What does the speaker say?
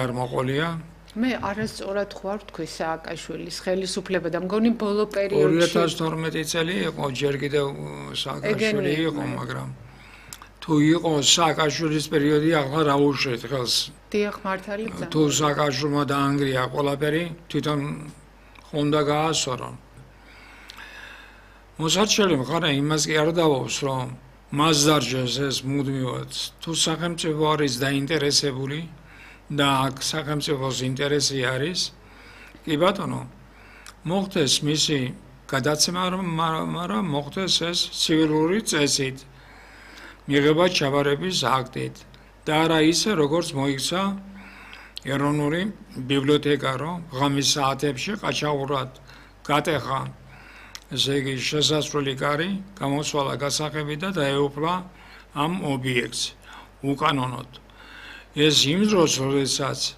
არ მოყოლია. მე არასწორად ხوار თქვი სააკაშვილის ხელისუფლება და მგონი ბოლო პერიოდში 2012 წელი იყო, ჯერ კიდევ სააკაშვილი იყო, მაგრამ თუ იყო სააკაშვილის პერიოდი, ახლა რა უშევთ ხელს. დიახ, მართალი ბრძანა. თუ სააკაშვილმა დაანგრია ყველაფერი, თვითონ ხონდა გაასწორო. მოსარჩელი მხარე იმას კი არ დავობს, რომ მას დარჩეს ეს მუდმივად. თუ სახელმწიფო არის დაინტერესებული და აქ სახელმწიფოს ინტერესი არის, კი ბატონო, მოხდეს მისი გადაცემა, მაგრამ მოხდეს ეს ცივილური წესით, მიღება ჩაბარების აქტით და არა ისე, როგორც მოიქცა ეროვნული ბიბლიოთეკა, რომ ღამის საათებში ყაჩაღურად გატეხა ესე იგი შესასვლელი კარი, გამოსვალა გასაღები და დაეუფლა ამ ობიექტს უკანონოდ. ეს იმ დროს, როდესაც